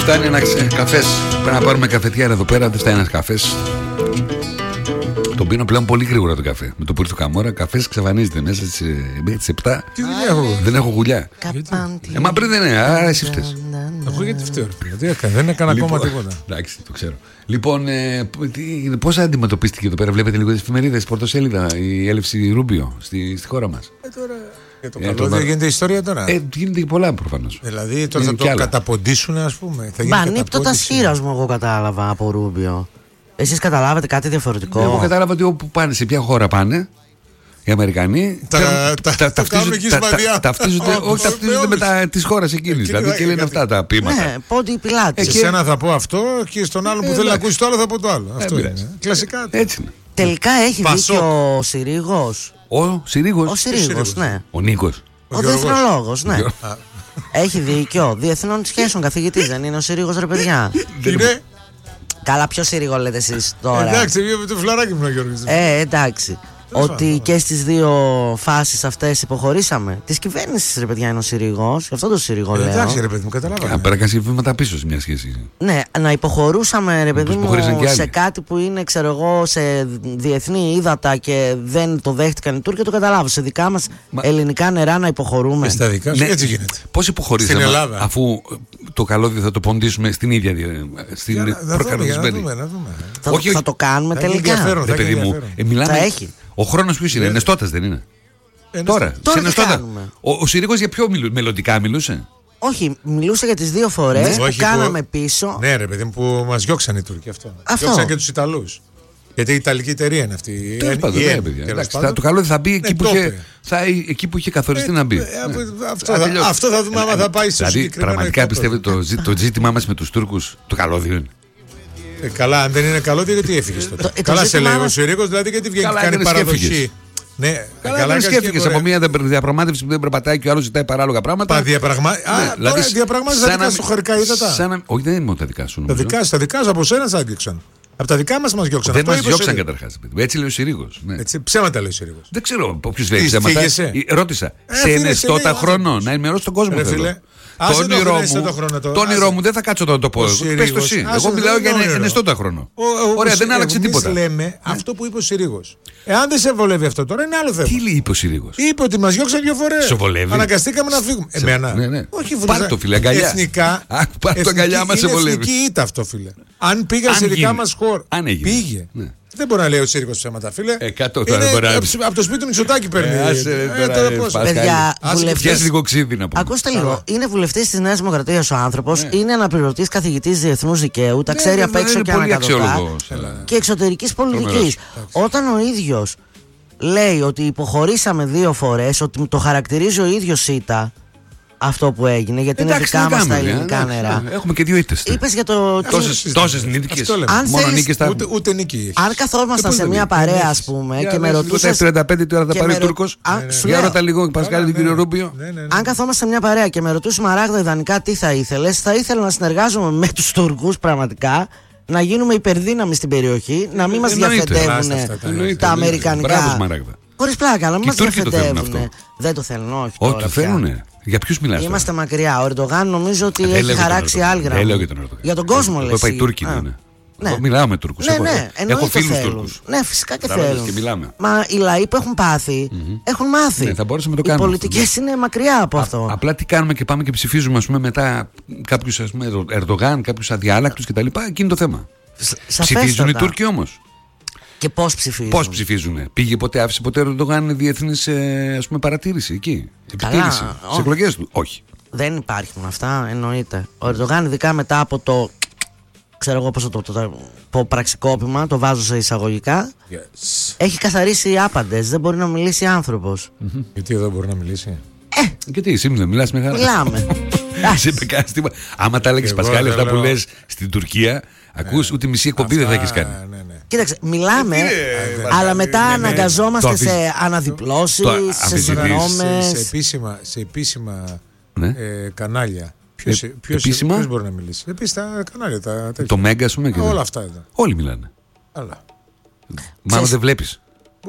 φτάνει ένας καφές. Πρέπει να πάρουμε καφετιέρα εδώ πέρα, δεν φτάνει ένας καφές. Τον πίνω πλέον πολύ γρήγορα τον καφέ. Με το που ήρθε το Καμόρα, καφές εξαφανίζεται μέσα στις 7. Τι δουλειά έχω? Δεν έχω γουλιά. Μα πριν δεν είναι, άρα εσύ φταίς. Εγώ γιατί φταίω? Δεν έκανα ακόμα τίποτα. Εντάξει, το ξέρω. Λοιπόν, πώς αντιμετωπίστηκε εδώ πέρα? Βλέπετε λίγο τις εφημερίδες, πρωτοσέλιδα, η έλευση Ρούμπιο στη χώρα μας. Τώρα για το καλό δεν γίνεται ιστορία τώρα. Γίνεται και πολλά προφανώς. Δηλαδή τώρα θα το καταποντήσουν, ας πούμε. Μπανίπτωτα σχήρας μου, εγώ κατάλαβα από Ρούμπιο. Εσείς καταλάβατε κάτι διαφορετικό? Εγώ κατάλαβα ότι όπου πάνε, σε ποια χώρα πάνε οι Αμερικανοί, ταυτίζονται με τις χώρες εκείνης. Δηλαδή και λένε αυτά τα ποίηματα. Ναι, πόντι πιλάτη. Σε ένα θα πω αυτό και στον άλλο που θέλει να ακούσει το άλλο θα πω το άλλο. Αυτό είναι. Κλασικά. Έτσι είναι. Τελικά έχει δίκιο ο Συρίγος. Ο Συρίγος, ναι. Ο Νίκος. Ο διεθνολόγος, ναι. Έχει δίκιο. Διεθνών σχέσεων καθηγητής δεν είναι ο Συρίγος, ρε παιδιά? Είναι. Καλά, ποιο Συρίγο λέτε εσείς τώρα? Εντάξει, με το φλαράκι μου, Γιώργος. Εντάξει. Ότι και στις δύο φάσεις αυτές υποχωρήσαμε. Της κυβέρνησης, ρε παιδιά, είναι ο Συρίγος. Γι' αυτό το Συρίγο λέω. Εντάξει, ρε παιδί μου, καταλάβαμε. Πέρακαν σε βήματα πίσω σε μια σχέση. Ναι, να υποχωρούσαμε, ρε παιδί μου, σε κάτι που είναι, ξέρω εγώ, σε διεθνή ύδατα και δεν το δέχτηκαν οι Τούρκοι, το καταλάβω. Σε δικά μας ελληνικά νερά να υποχωρούμε. Στα δικά σου, έτσι γίνεται. Πώς υποχωρήσαμε, στην Ελλάδα, αφού το καλώδιο θα το ποντίσουμε στην ίδια στην προκαλωσμένη? Θα το κάνουμε τελικά. Παιδί μου, θα έχει. Ο χρόνος ποιος είναι? Νεστώτας δεν είναι? Τώρα σε Νεστώτα. Ο Συρίγος για ποιο μελλοντικά μιλούσε? Όχι, μιλούσε για τις δύο φορές που κάναμε πίσω. Ναι, ρε παιδί μου, που μας διώξαν οι Τούρκοι αυτό. Διώξαν και τους Ιταλούς. Γιατί η Ιταλική εταιρεία είναι αυτή. Το καλώδιο θα μπει εκεί που είχε καθοριστεί να μπει. Αυτό θα δούμε άμα θα πάει στο συγκεκριμένο. Δηλαδή, πραγματικά πιστεύετε το ζήτημά μας με τους Τούρκους το καλώδιο είναι? Καλά, αν δεν είναι καλό, γιατί έφυγες τότε? Καλά σε λέει ο Συρίγος, δηλαδή γιατί βγαίνει και κάνει παραδοχή. Ναι, καλά σκέφτηκες από μια διαπραγμάτευση που δεν περπατάει και ο άλλος ζητάει παράλογα πράγματα. Διαπραγμάτευση τα δικά σου χωρικά ύδατα. Όχι, δεν είναι μόνο τα δικά σου. Τα δικά σου από σένα σ' άγγιξαν. Από τα δικά μας διώξαν. Δεν μας διώξαν καταρχάς. Έτσι λέει ο Συρίγος. Ψέματα λέει ο Συρίγος. Δεν ξέρω ποιος λέει ψέματα. Ρώτησα. Σε ενεστώτα χρόνο να ενημερώσει τον κόσμο. Το όνειρό μου δεν θα κάτσω τώρα να το πω. Πες το εσύ. Εγώ μιλάω για ενεστώτα χρόνο. Ωραία, δεν άλλαξε τίποτα. Εμείς λέμε αυτό που είπε ο Συρίγος. Εάν δεν σε βολεύει αυτό τώρα είναι άλλο θέμα. Τι είπε ο Συρίγος? Είπε ότι μας διώξαν 2 φορές. Σε βολεύει? Αναγκαστήκαμε να φύγουμε. Εμένα. Όχι, πάρ' το φίλε, αγκαλιά. Εθνικά. Πάρ' το αγκαλιά μας, σε βολεύει. Εθνική ήταν αυτό, φίλε. Αν πήγα σε δικά μας χώρα. Πήγε. Δεν μπορεί να λέει ο Σύρικος ψέματα, φίλε. 100 τώρα μπορεί να. Από το σπίτι του Μητσοτάκη παίρνει. Τώρα πώς. Παιδιά, πιάσει λίγο ξύδι να πούμε. Ακούστε λίγο. Είναι βουλευτής της Νέας Δημοκρατίας ο άνθρωπος. Είναι αναπληρωτής καθηγητής διεθνούς δικαίου. Τα ξέρει απ' έξω και ανακατοτά. Και εξωτερικής πολιτικής. Όταν ο ίδιος λέει ότι υποχωρήσαμε 2 φορές, ότι το χαρακτηρίζει ο ίδιος ΣΥΤΑ. Αυτό που έγινε, γιατί είναι δικά μας τα ελληνικά νερά. Έχουμε και 2 ήττες. Είπες για το. Τόσες νίκες. Μόνο νίκες θα έχουμε. Ούτε νίκη. Αν καθόμασταν σε μια παρέα, ας πούμε, και με ρωτούσες. 35 τώρα θα πάρει ο Τούρκος. Για ρώτα λίγο, Πασκάλη, τον κύριο Ρούμπιο. Αν καθόμασταν σε μια παρέα και με ρωτούσαμε Μαράγδα ιδανικά τι θα ήθελες, θα ήθελα να συνεργάζομαι με τους Τούρκους πραγματικά. Να γίνουμε υπερδύναμοι στην περιοχή, να μην μας διαφετεύουν τα αμερικανικά. Χωρίς πλάκα, να μην μας διαφετεύουν. Δεν το θέλουν, όχι. Όχι, το θέλουνε. Για ποιους μιλάς? Είμαστε μακριά. Ο Ερντογάν νομίζω ότι έχει χαράξει άλλη γραμμή. Δεν λέω για τον Ερντογάν. Για τον κόσμο λες. Οι Τούρκοι είναι. Ναι. Μιλάω με Τούρκους. Έχω φίλους Τούρκους. Ναι, φυσικά και θέλουν. Και μα οι λαοί που έχουν πάθει έχουν μάθει. Ναι, θα μπορούσαμε να το κάνουμε. Οι πολιτικές είναι μακριά από αυτό. Απλά τι κάνουμε και πάμε και ψηφίζουμε, ας πούμε, μετά κάποιους Ερντογάν, κάποιους αδιάλακτους κτλ. Εκείνο το θέμα. Ψηφίζουν οι Τούρκοι όμως. Και πώς ψηφίζουν? Πώς ψηφίζουν? Άφησε ποτέ ο Ερντογάν διεθνής παρατήρηση εκεί? Επιτήρηση στις εκλογές του? Όχι. Δεν υπάρχουν αυτά, εννοείται. Ο Ερντογάν, ειδικά μετά από το. Ξέρω εγώ πώς το πραξικόπημα, το βάζω σε εισαγωγικά. Έχει καθαρίσει άπαντες. Δεν μπορεί να μιλήσει άνθρωπος. Γιατί δεν μπορεί να μιλήσει? Γιατί εσύ δεν μιλάς μεγάλα? Μιλάμε. Άμα τα έλεγες, Πασχάλη, αυτά που λες στην Τουρκία, ακούς, ούτε μισή εκπομπή δεν θα έχεις κάνει. Κοίταξε, μιλάμε, αλλά μετά αναγκαζόμαστε σε αναδιπλώσεις, σε συνδρόμες. Σε επίσημα κανάλια. Ποιος μπορεί να μιλήσει? Επίσης τα κανάλια. Το Μέγκα, ας πούμε. Όλα αυτά εδώ. Όλοι μιλάνε. Μάλλον δεν βλέπεις. Μπορεί.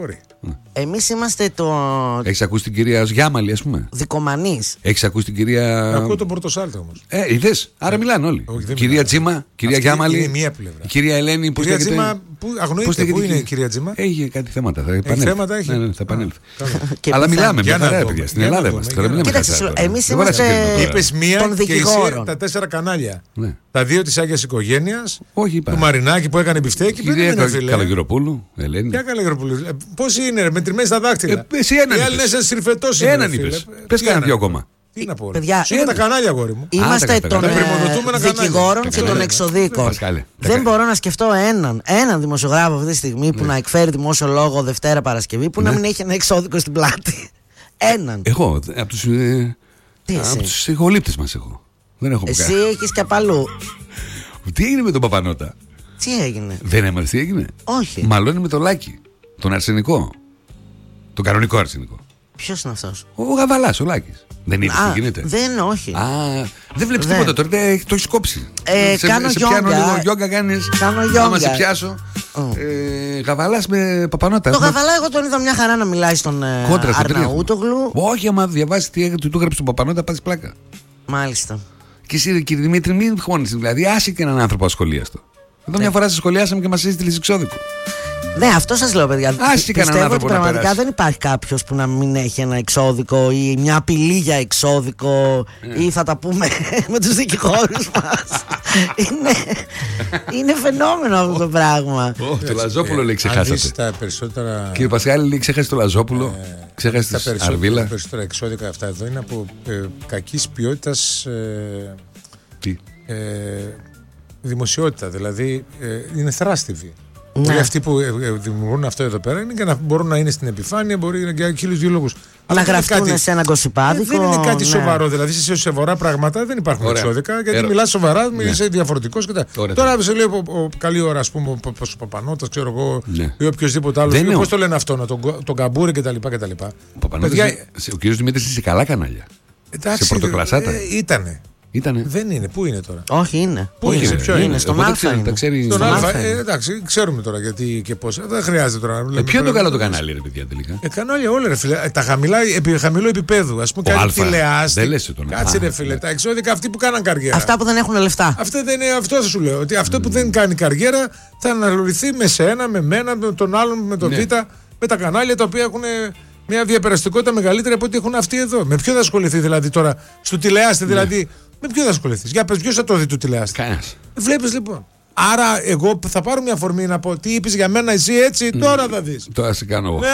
Εμείς είμαστε το. Έχεις ακούσει την κυρία Γιάμαλη, ας πούμε? Δικομανής. Έχεις ακούσει την κυρία. Ακούω τον Πορτοσάλτη όμως. Είδες, άρα μιλάνε όλοι. Κυρία Τζίμα, κυρία Γιάμαλη. Είναι μία πλευρά. Η κυρία Ελένη, που κυρία Τζίμα, αγνοείται. Πού είναι η κυρία Τζίμα? Έχει κάτι θέματα. Θα επανέλθει. Ναι, θα επανέλθει. Αλλά μιλάμε μια χαρά, παιδιά. Στην Ελλάδα είμαστε. Κοίταξε, εμείς είμαστε. Είπες μία και εσύ τα 4 κανάλια. Τα 2 της Άγιας Οικογένειας. Του Μαρινάκη που έκανε μπιφτέκι. Κυρία Καλογεροπούλου, Ελένη. Ποια Καλογεροπούλου? Πώς είναι, μετρημένα στα δάχτυλα. Εσύ έναν. Οι άλλοι είναι σε συρφετός. Έναν είπες. Πες κανένα 2 ακόμα. Τι να πω, παιδιά, είναι τα κανάλια, αγόρι μου. Είμαστε των δικηγόρων και των εξωδίκων. Δεν μπορώ να σκεφτώ έναν δημοσιογράφο αυτή τη στιγμή που να εκφέρει δημόσιο λόγο Δευτέρα Παρασκευή που να μην έχει ένα εξώδικο στην πλάτη. Έναν. Εγώ, από τους ηχολήπτες μας έχω. Δεν έχω εσύ έχεις και απ' αλλού. Τι έγινε με τον Παπανότα? Τι έγινε? Δεν έμαθες τι έγινε? Όχι. Μαλώνει με το Λάκη. Τον αρσενικό. Τον κανονικό αρσενικό. Ποιος είναι αυτός? Ο Γαβαλάς, ο Λάκης. Δεν είδες τι γίνεται? Δεν, όχι. Δεν βλέπεις τίποτα τώρα, το έχεις κόψει. Κάνω σε πιάνω λίγο γιόγκα κάνεις. Άμα σε πιάσω. Γαβαλάς με Παπανότα. Το Γαβαλά εγώ τον είδα μια χαρά να μιλάει στον Αρναούτογλου. Όχι, άμα διαβάσει τι του έγραψε τον Παπανότα, πας πλάκα. Μάλιστα. Και εσύ, κύριε Δημήτρη, μην χώνεσαι. Δηλαδή, άσε και έναν άνθρωπο ασχολίαστο. Εδώ μια φορά σε σχολιάσαμε και μας έστειλε εξώδικο. Ναι, αυτό σας λέω, παιδιά. Πιστεύω ότι πραγματικά δεν υπάρχει κάποιος που να μην έχει ένα εξώδικο ή μια απειλή για εξώδικο ή θα τα πούμε με τους δικηγόρους μας. Είναι φαινόμενο αυτό το πράγμα. Το Λαζόπουλο λέει ξεχάσατε. Κύριε Πασχάλη, λέει ξέχασε το Λαζόπουλο. Ξέχασε τη Αρβίλα. Τα περισσότερα εξώδικα αυτά εδώ είναι από κακής ποιότητας δημοσιότητα. Δηλαδή είναι θράστιβοι. Όλοι αυτοί που δημιουργούν αυτό εδώ πέρα είναι για να μπορούν να είναι στην επιφάνεια, μπορεί για χίλιους δύο λόγους. Να γραφτούν σε ένα κοσιπάδικο. Δεν είναι κάτι σοβαρό. Δηλαδή σε σοβαρά πράγματα δεν υπάρχουν εξώδικα. Γιατί μιλάς σοβαρά, είσαι διαφορετικός. Τώρα σε λέει καλή ώρα, ας πούμε, ο Παπανότας, ξέρω εγώ, ή οποιοδήποτε άλλο. Πώς το λένε αυτό, τον Καμπούρη κτλ. Ο κύριος Δημήτρης είναι σε καλά κανάλια. Σε πρωτοκλασάτα. Ήτανε. Δεν είναι. Πού είναι τώρα? Όχι, είναι. Πού είναι? Ποιο είναι? Στον Α. Στον Α. Εντάξει, ξέρουμε τώρα γιατί και πώς. Δεν χρειάζεται τώρα να λέμε. Ποιο είναι το καλό το κανάλι, ρε παιδιά, τελικά? Κανάλια όλα, ρε φίλε. Τα χαμηλό επίπεδου. Ας πούμε κάτι τηλεάστη. Κάτσε, ρε φίλε. Τα εξώδικα αυτοί που κάναν καριέρα. Αυτά που δεν έχουν λεφτά. Αυτό θα σου λέω. Ότι αυτό που δεν κάνει καριέρα θα αναλογηθεί με σένα, με μένα, με τον άλλον, με τον Β. Με τα κανάλια τα οποία έχουν μια διαπεραστικότητα μεγαλύτερη από ό,τι έχουν αυτοί εδώ. Με ποιο θα ασχοληθεί δηλαδή τώρα στο τηλεάστη, δηλαδή. Με ποιο θα ασχοληθείς? Για πες, ποιος θα το δει του τηλεάστη? Κανένας. Βλέπεις λοιπόν. Άρα εγώ θα πάρω μια αφορμή να πω τι είπες για μένα εσύ έτσι, τώρα θα δεις. Τώρα σε κάνω εγώ.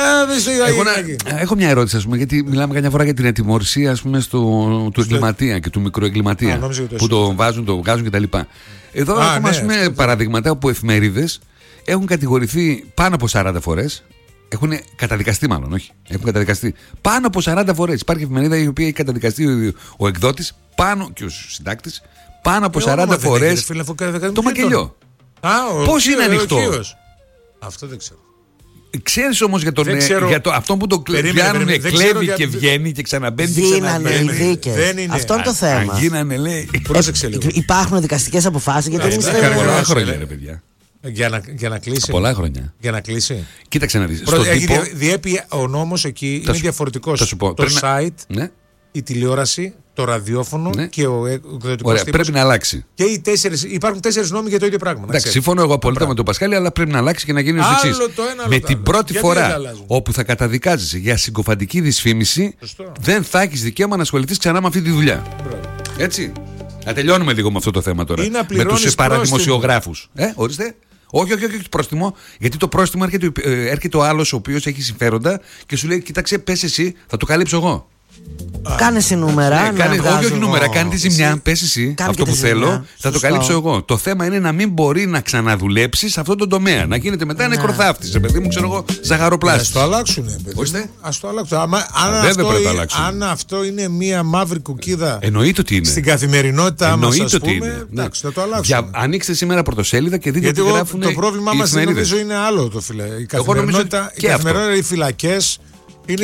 Έχω μια ερώτηση, ας πούμε, γιατί μιλάμε καμιά φορά για την ατιμωρησία, ας πούμε, του εγκληματία και του μικροεγκληματία. Που το βάζουν, το βγάζουν κτλ. Εδώ έχουμε, ας πούμε, παραδείγματα όπου εφημερίδες έχουν κατηγορηθεί πάνω από 40 φορές. Έχουν καταδικαστεί, μάλλον, όχι. Έχουν καταδικαστεί πάνω από 40 φορές. Υπάρχει εφημερίδα η οποία έχει καταδικαστεί ο εκδότης και ο συντάκτης πάνω από 40 φορές. Το μακελιό. Πώς είναι ανοιχτό? Αυτό δεν ξέρω. Ξέρεις όμως για αυτό που το πιάνουν, κλέβει και βγαίνει και ξαναμπαίνει. Γίνανε οι δίκες. Αυτό είναι το θέμα. Γίνανε, λέει. Πρόσεξε λίγο. Υπάρχουν δικαστικές αποφάσεις γιατί εμείς δεν. Πολλά χρόνια, ρε παιδιά. Για να κλείσει. Πολλά χρόνια. Για να κλείσει. Κοίταξε να δεις. Διέπει ο νόμος εκεί είναι διαφορετικός. Το site, η τηλεόραση, το ραδιόφωνο και ο εκδοτικός τύπος. Πρέπει να αλλάξει. Και υπάρχουν 4 νόμοι για το ίδιο πράγμα. Εντάξει, συμφωνώ εγώ απόλυτα με τον Πασχάλη, αλλά πρέπει να αλλάξει και να γίνει ως εξής. Με την πρώτη φορά όπου θα καταδικάζεσαι για συγκοφαντική δυσφήμιση, δεν θα έχεις δικαίωμα να ασχοληθείς ξανά με αυτή τη δουλειά. Έτσι. Να τελειώνουμε λίγο με αυτό το θέμα τώρα. Με τους παραδημοσιογράφους. Ορίστε. Όχι, πρόστιμο. Γιατί το πρόστιμο έρχεται ο άλλος ο οποίος έχει συμφέροντα και σου λέει: κοίταξε, πες εσύ, θα το καλύψω εγώ. Κάνε εσύ νούμερα. Όχι νούμερα, κάνει τη ζημιά. Πες εσύ αυτό που θέλω, θα το καλύψω εγώ. Το θέμα είναι να μην μπορεί να ξαναδουλέψει σε αυτό το τομέα. Να γίνεται μετά νεκροθάφτης. Παιδί μου, ξέρω εγώ, ζαχαροπλάστης. Ας το αλλάξουν. Ας το αλλάξουν. Αν αυτό είναι μία μαύρη κουκίδα. Εννοείται ότι είναι. Στην καθημερινότητά μας, ας πούμε. Θα το αλλάξουν. Ανοίξτε σήμερα πρωτοσέλιδα και δείτε τι γράφουν. Το πρόβλημά μας νομίζω είναι άλλο το φίλε. Η καθημερινότητα, οι φυλακές είναι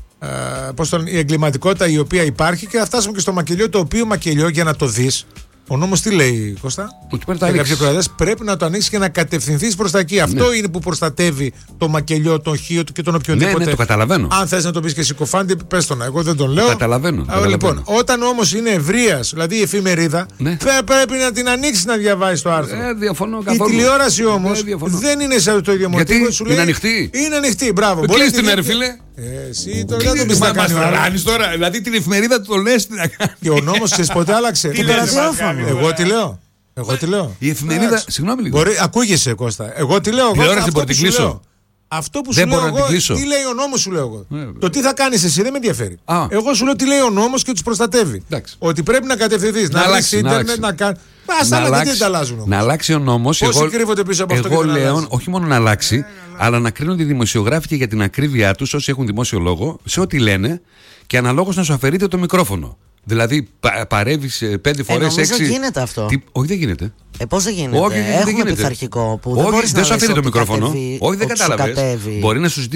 η εγκληματικότητα η οποία υπάρχει και θα φτάσουμε και στο μακελιό, το οποίο μακελιό για να το δεις Ο νόμος τι λέει, Κώστα? Πρέπει να το ανοίξει και να κατευθυνθεί προς τα εκεί. Ναι. Αυτό είναι που προστατεύει το μακελιό, τον χείο και τον οποιονδήποτε. Ναι, το καταλαβαίνω. Αν θες να το πεις και συκοφάντη, πες το να. Εγώ δεν τον λέω. Καταλαβαίνω. Λοιπόν, όταν όμως είναι ευρείας, δηλαδή η εφημερίδα, πρέπει να την ανοίξει να διαβάσει το άρθρο. Διαφωνώ καθόλου. Η τηλεόραση όμως δεν είναι σε το ίδιο μοτίβο. Γιατί είναι ανοιχτή. Είναι ανοιχτή, μπράβο. Κλείς την ρε φίλε. Εσύ τώρα δεν το πεις να κάνει τώρα. Δηλαδή την εφημερίδα το λες τι να κάνει. Και ο νόμος ξέρεις ποτέ άλλαξε. Εγώ τι λέω. Η εφημερίδα. Συγγνώμη λίγο. Ακούγεσαι, Κώστα. Εγώ τι λέω. Αυτό που σου λέω εγώ, τι λέει ο νόμος σου λέω εγώ. Το τι θα κάνεις εσύ δεν με ενδιαφέρει. Εγώ σου λέω τι λέει ο νόμος και τους προστατεύει. Ότι πρέπει να κατευθυνθείς, να αλλάξει ίντερνετ, να κάνεις. Να αλλάξει ο νόμος. Πόσοι κρύβονται πίσω από αυτό? Εγώ λέω όχι μόνο να αλλάξει, αλλά να κρίνουν οι δημοσιογράφοι και για την ακρίβειά τους όσοι έχουν δημόσιο λόγο σε ό,τι λένε και αναλόγως να σου αφαιρείται το μικρόφωνο. Δηλαδή παρεύεις 5 φορές 6. Νομίζω γίνεται αυτό. Όχι, δεν γίνεται. Πώς δεν γίνεται? Όχι, έχουμε πειθαρχικό που δεν μπορείς δεν σου αφήνει το μικρόφωνο. Όχι, δεν κατάλαβες. Μπορεί να σου